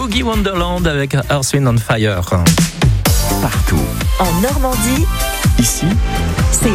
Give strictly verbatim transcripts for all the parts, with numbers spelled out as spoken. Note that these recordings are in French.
Boogie Wonderland avec Earth, Wind and Fire. Partout. En Normandie. Ici. C'est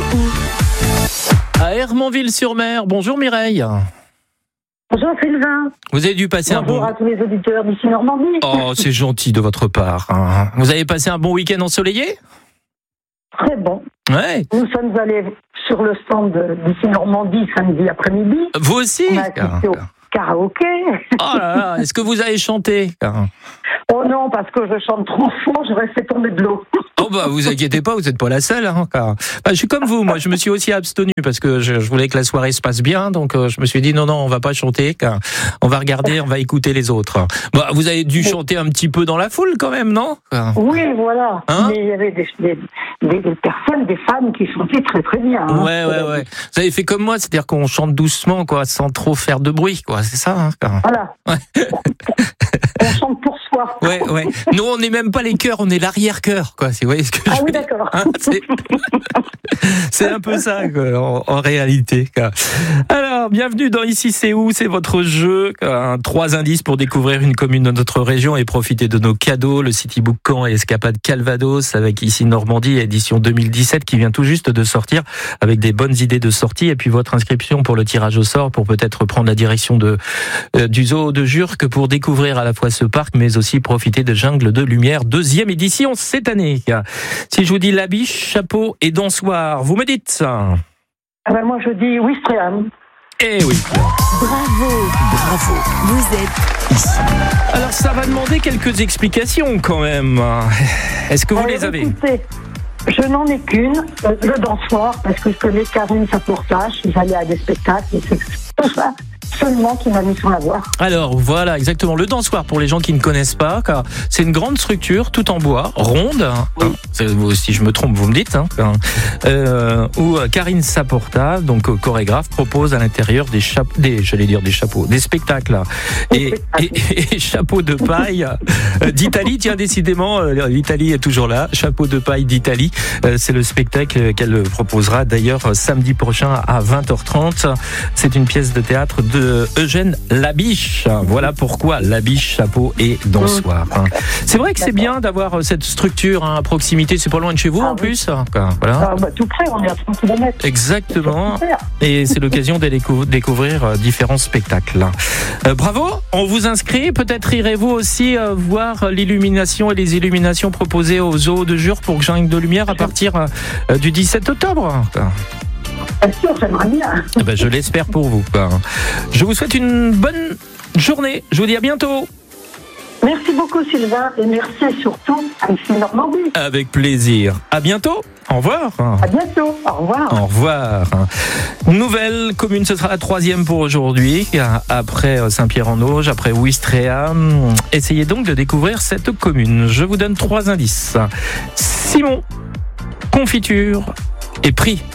où? À Hermonville-sur-Mer. Bonjour Mireille. Bonjour Sylvain. Vous avez dû passer Bonjour un bon... à tous les auditeurs d'ici Normandie. Oh, c'est gentil de votre part. Vous avez passé un bon week-end ensoleillé? Très bon. Ouais. Nous sommes allés sur le stand d'ici Normandie samedi après-midi. Vous aussi? On a assisté au karaoké. Oh là là, est-ce que vous avez chanté? Oh non, parce que je chante trop fort, je restais tomber de l'eau. Oh bah vous inquiétez pas, vous n'êtes pas la seule. Hein, car... bah, je suis comme vous, moi je me suis aussi abstenu parce que je, je voulais que la soirée se passe bien, donc euh, je me suis dit non non on va pas chanter, car on va regarder, on va écouter les autres. Bah, vous avez dû chanter un petit peu dans la foule quand même, non? Oui voilà, hein? Mais il y avait des, des, des, des personnes, des femmes qui chantaient très très bien. Hein. Ouais ouais ouais. Vous avez fait comme moi, c'est-à-dire qu'on chante doucement quoi, sans trop faire de bruit quoi, c'est ça hein, car... Voilà. Ouais. On chante pour soi. Ouais, ouais. Nous, on n'est même pas les chœurs, on est l'arrière-chœur, quoi. Vous voyez ce que ah je veux oui, dire, d'accord. hein, c'est... c'est un peu ça, quoi, en, en réalité. Quoi. Alors, bienvenue dans Ici c'est où, c'est votre jeu. Quoi. Trois indices pour découvrir une commune de notre région et profiter de nos cadeaux. Le Citybook Caen et Escapade Calvados avec Ici Normandie, édition deux mille dix-sept, qui vient tout juste de sortir avec des bonnes idées de sortie. Et puis votre inscription pour le tirage au sort pour peut-être prendre la direction de, euh, du zoo de Jurques pour découvrir à la fois ce parc, mais aussi profiter de Jungle de Lumière, deuxième édition cette année. Si je vous dis La Biche, chapeau et dansoir, vous me dites ça? Ah ben moi je dis Ouistreham. Eh oui. Bravo. Bravo. Vous êtes Ici. Alors ça va demander quelques explications quand même. Est-ce que vous Alors, les avez? Écoutez, je n'en ai qu'une, euh, le dansoir, parce que je connais Karine Saportage, j'allais à des spectacles, et c'est tout ça seulement qui m'a mis sur la voie. Alors voilà, exactement, le dansoir pour les gens qui ne connaissent pas, car c'est une grande structure tout en bois, ronde, oui. hein, si je me trompe vous me dites, hein, euh, où Karine Saporta, donc chorégraphe, propose à l'intérieur des chapeaux, des, j'allais dire des chapeaux, des spectacles et, et, et, et chapeaux de paille d'Italie. Tiens, décidément, l'Italie est toujours là. Chapeau de paille d'Italie, c'est le spectacle qu'elle proposera d'ailleurs samedi prochain à vingt heures trente. C'est une pièce de théâtre de Eugène Labiche. Voilà pourquoi Labiche, chapeau et dansoir. C'est vrai que c'est bien d'avoir cette structure hein, à proximité. C'est pas loin de chez vous ah, en oui. plus. Voilà. Ah, bah, tout près, on est à trente kilomètres. Exactement. Et c'est l'occasion d'aller découvrir différents spectacles. Euh, bravo. On vous inscrit. Peut-être irez-vous aussi euh, voir l'illumination et les illuminations proposées au zoo de Jure pour Jungle de Lumière à partir euh, du dix-sept octobre. Bien sûr, j'aimerais bien. Eh ben, je l'espère pour vous. Je vous souhaite une bonne journée. Je vous dis à bientôt. Merci beaucoup Sylvain et merci surtout à Ici Normandie. Avec plaisir. À bientôt. Au revoir. À bientôt. Au revoir. Au revoir. Nouvelle commune, ce sera la troisième pour aujourd'hui. Après Saint-Pierre-en-Auge, après Ouistreham. Essayez donc de découvrir cette commune. Je vous donne trois indices. Simon, confiture et prix.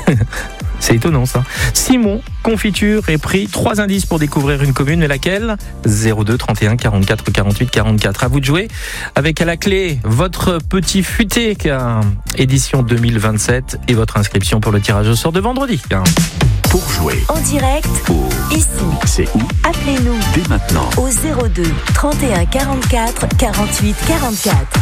C'est étonnant ça. Simon, confiture et prix. Trois indices pour découvrir une commune, mais laquelle? zéro deux trente et un quarante-quatre quarante-huit quarante-quatre. À vous de jouer avec à la clé votre petit futé édition deux mille vingt-sept et votre inscription pour le tirage au sort de vendredi. Pour jouer en direct au Ici c'est où, appelez-nous dès maintenant au zéro deux trente et un quarante-quatre quarante-huit quarante-quatre.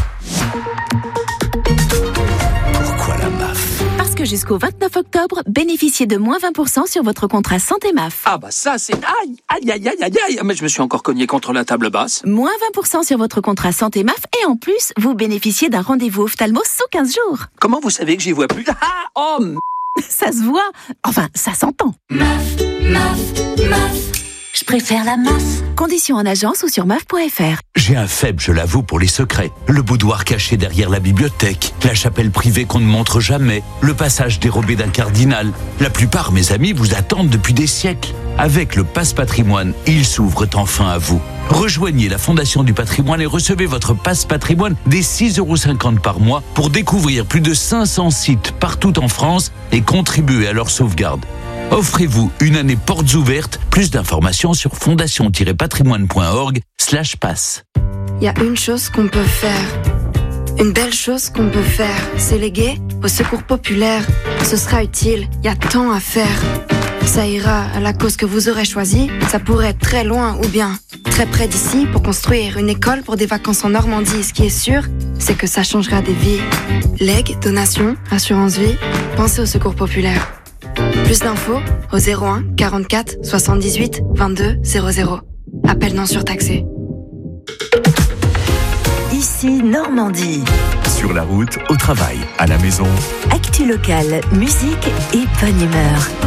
Pourquoi la M A F? Parce que jusqu'au vingt-neuf octobre, bénéficiez de moins vingt pour cent sur votre contrat Santé M A F. Ah bah ça c'est... Aïe, aïe, aïe, aïe, aïe, aïe. Mais je me suis encore cogné contre la table basse. Moins vingt pour cent sur votre contrat Santé M A F et en plus, vous bénéficiez d'un rendez-vous ophtalmo sous quinze jours. Comment vous savez que j'y vois plus? Ah, oh m... Ça se voit. Enfin, ça s'entend. M A F, M A F, M A F. Je préfère la M A F. Conditions en agence ou sur M A F point F R. J'ai un faible, je l'avoue, pour les secrets. Le boudoir caché derrière la bibliothèque, la chapelle privée qu'on ne montre jamais, le passage dérobé d'un cardinal. La plupart, mes amis, vous attendent depuis des siècles. Avec le Passe Patrimoine, ils s'ouvrent enfin à vous. Rejoignez la Fondation du Patrimoine et recevez votre Passe Patrimoine dès six euros cinquante par mois pour découvrir plus de cinq cents sites partout en France et contribuer à leur sauvegarde. Offrez-vous une année portes ouvertes. Plus d'informations sur fondation-patrimoine.org slash passe. Il y a une chose qu'on peut faire. Une belle chose qu'on peut faire. C'est léguer au secours populaire. Ce sera utile. Il y a tant à faire. Ça ira à la cause que vous aurez choisie. Ça pourrait être très loin ou bien très près d'ici pour construire une école pour des vacances en Normandie. Ce qui est sûr, c'est que ça changera des vies. Legs, donations, assurance vie, pensez au secours populaire. Plus d'infos au zéro un quarante-quatre soixante-dix-huit vingt-deux zéro zéro. Appel non surtaxé. Ici Normandie. Sur la route, au travail, à la maison. Actu locale, musique et bonne humeur.